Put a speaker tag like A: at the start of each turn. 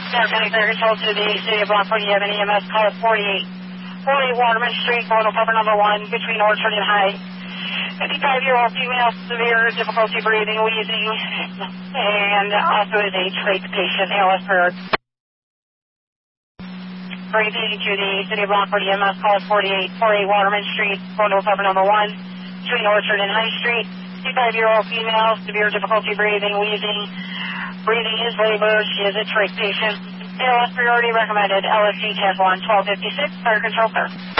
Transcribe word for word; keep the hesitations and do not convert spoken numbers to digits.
A: Center County Fire Control to the City of Rockford. You have an E M S call at forty-eight forty-eight Waterman Street, photo cover number one, between Orchard and High. fifty-five-year-old female, severe difficulty breathing, wheezing, and also is a trach patient, A L S per. Breathing to the City of Rockford. E M S call at forty-eight forty-eight Waterman Street, photo cover number one, between Orchard and High Street. fifty-five-year-old female, severe difficulty breathing, wheezing, breathing is labor. She is a trach patient. A L S priority recommended. L S G ten one twelve fifty-six, fire control, sir.